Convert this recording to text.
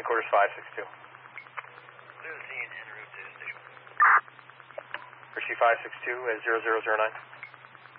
Headquarters 562. Losing en route to station. Hershey 562 at 0009.